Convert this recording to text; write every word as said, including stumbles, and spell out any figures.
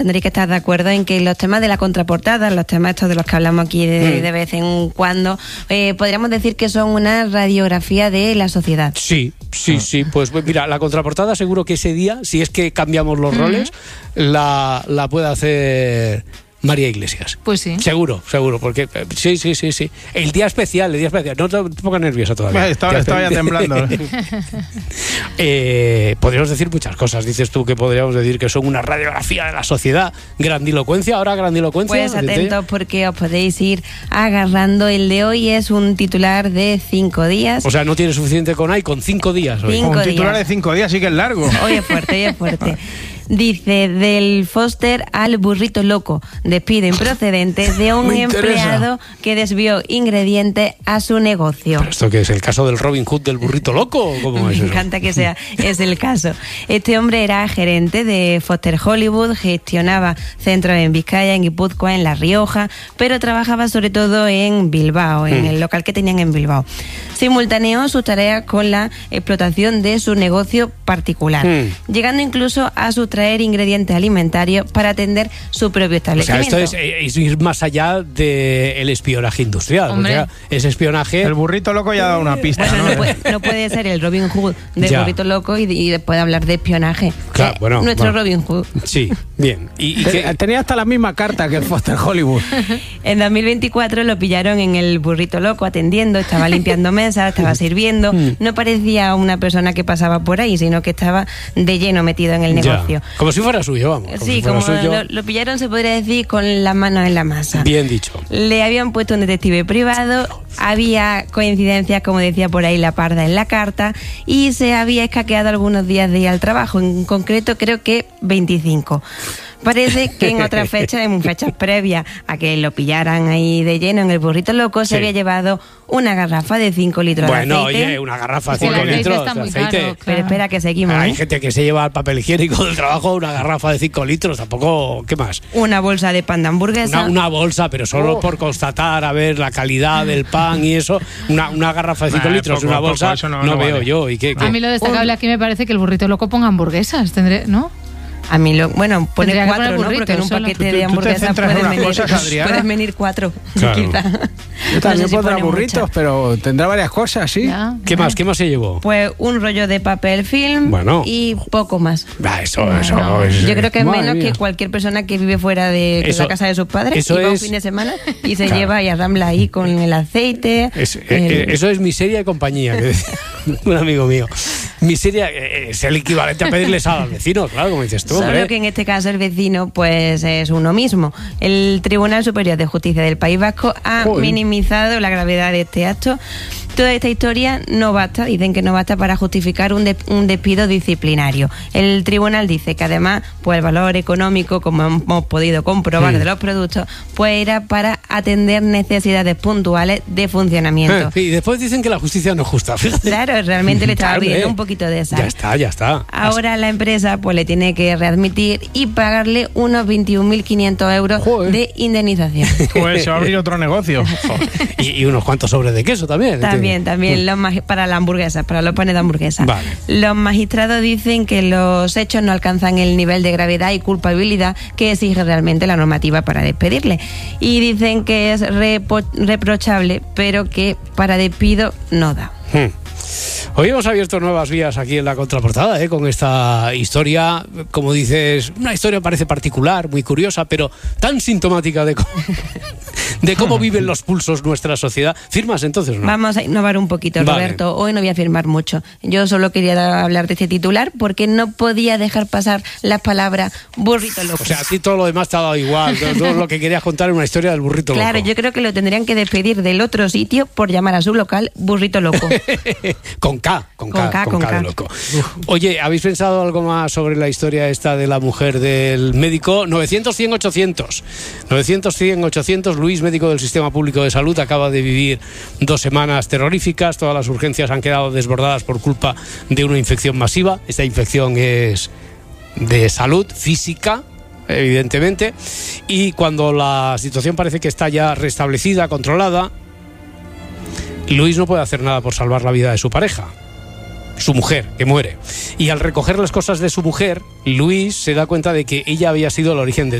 Tendréis que estar de acuerdo en que los temas de la contraportada, los temas estos de los que hablamos aquí de, mm. de vez en cuando, eh, podríamos decir que son una radiografía de la sociedad. Sí, sí, sí. Pues mira, la contraportada seguro que ese día, si es que cambiamos los uh-huh. roles, la, la puede hacer María Iglesias. Pues sí. Seguro, seguro, porque sí, sí, sí, sí. El día especial, el día especial. No te pongas nerviosa todavía. Bueno, estaba, estaba ya temblando. eh, podríamos decir muchas cosas. Dices tú que podríamos decir que son una radiografía de la sociedad. Grandilocuencia, ahora grandilocuencia. Pues atentos porque os podéis ir agarrando. El de hoy es un titular de cinco días. O sea, no tiene suficiente con ahí, con cinco días hoy. Cinco un días. titular de cinco días sí que es largo. Hoy es fuerte, hoy es fuerte. Dice, del Foster al burrito loco, despido improcedente de un empleado que desvió ingredientes a su negocio. ¿Pero esto qué es? ¿El caso del Robin Hood del burrito loco? ¿O cómo es eso? Me encanta que sea, es el caso. Este hombre era gerente de Foster Hollywood, gestionaba centros en Vizcaya, en Guipúzcoa, en La Rioja, pero trabajaba sobre todo en Bilbao, en mm. el local que tenían en Bilbao. Simultaneó sus tareas con la explotación de su negocio particular, mm. llegando incluso a sustraer ingredientes alimentarios para atender su propio establecimiento. O sea, esto es, es ir más allá del espionaje industrial. O sea, es espionaje. El burrito loco ya da una pista. Bueno, ¿no? No, puede, no puede ser el Robin Hood del ya. burrito loco y, y después hablar de espionaje. Claro, bueno, Nuestro bueno. Robin Hood. Sí, bien. ¿Y, y qué? Tenía hasta la misma carta que el Foster Hollywood. En dos mil veinticuatro lo pillaron en el burrito loco atendiendo, estaba limpiando mesas, estaba sirviendo. No parecía una persona que pasaba por ahí, sino que estaba de lleno metido en el negocio. Ya. Como si fuera suyo, vamos. Como sí, si como suyo. Lo, lo pillaron, se podría decir, con las manos en la masa. Bien dicho. Le habían puesto un detective privado, había coincidencias, como decía por ahí la parda en la carta, y se había escaqueado algunos días de ir al trabajo, en concreto creo que veinticinco. Parece que en otras fechas, en fechas previas a que lo pillaran ahí de lleno en el burrito loco, sí. se había llevado una garrafa de cinco litros bueno, de aceite. Bueno, oye, una garrafa de cinco litros de aceite. Caro, claro. Pero espera que seguimos. Hay ¿eh? gente que se lleva el papel higiénico del trabajo, una garrafa de cinco litros, tampoco, ¿qué más? Una bolsa de pan de hamburguesa. Una, una bolsa, pero solo oh. por constatar, a ver, la calidad del pan y eso. Una, una garrafa de cinco nah, litros, poco, una bolsa, poco, no, no, no veo vale. yo. ¿Y qué, qué? A mí lo destacable aquí me parece que el burrito loco ponga hamburguesas, tendré, ¿no? A mí lo, bueno, pone Tendría cuatro, ¿no? Porque en un solo. paquete de hamburguesas pueden venir, cosas, pueden venir cuatro, claro. quizá. Yo también no sé si pondrá burritos, mucha. Pero tendrá varias cosas, ¿sí? Ya, ¿Qué ya. más? ¿Qué más se llevó? Pues un rollo de papel film bueno. y poco más. Ah, eso, no, eso. No. Es, Yo creo que es menos mía. que cualquier persona que vive fuera de eso, la casa de sus padres eso y va es, un fin de semana y se claro. lleva y arrambla ahí con el aceite. Es, el... eh, eso es miseria de compañía, que decía un amigo mío. Miseria eh, es el equivalente a pedirles a los vecinos, claro, como dices tú. Solo hombre. que en este caso el vecino pues es uno mismo. El Tribunal Superior de Justicia del País Vasco ha Joder. minimizado la gravedad de este acto. Toda esta historia no basta, dicen que no basta para justificar un, de, un despido disciplinario. El tribunal dice que además, pues el valor económico, como hemos podido comprobar mm. de los productos, pues era para atender necesidades puntuales de funcionamiento. Eh, y después dicen que la justicia no es justa. Fíjate. Claro, realmente le estaba pidiendo un poquito de sal. Ya está, ya está. Ahora la empresa pues le tiene que readmitir y pagarle unos veintiún mil quinientos euros Joder. de indemnización. Pues se va a abrir otro negocio. y, y unos cuantos sobres de queso también. También. También, también los magi- para la hamburguesa, para los panes de hamburguesa. Vale. Los magistrados dicen que los hechos no alcanzan el nivel de gravedad y culpabilidad que exige realmente la normativa para despedirle. Y dicen que es repo- reprochable, pero que para despido no da. Hmm. Hoy hemos abierto nuevas vías aquí en la contraportada, ¿eh? Con esta historia, como dices, una historia parece particular, muy curiosa, pero tan sintomática de cómo, de cómo viven los pulsos nuestra sociedad. ¿Firmas entonces o no? Vamos a innovar un poquito, vale. Roberto. Hoy no voy a firmar mucho. Yo solo quería hablar de este titular porque no podía dejar pasar las palabras burrito loco. O sea, a ti todo lo demás te ha dado igual. Todo lo que querías contar es una historia del burrito claro, loco. Claro, yo creo que lo tendrían que despedir del otro sitio por llamar a su local burrito loco. Con K, con K, con K, con con K, K. de loco. Oye, ¿habéis pensado algo más sobre la historia esta de la mujer del médico? novecientos, cien, ochocientos. novecientos, cien, ochocientos. Luis, médico del Sistema Público de Salud, acaba de vivir dos semanas terroríficas. Todas las urgencias han quedado desbordadas por culpa de una infección masiva. Esta infección es de salud física, evidentemente. Y cuando la situación parece que está ya restablecida, controlada, Luis no puede hacer nada por salvar la vida de su pareja. su mujer, que muere. Y al recoger las cosas de su mujer, Luis se da cuenta de que ella había sido el origen de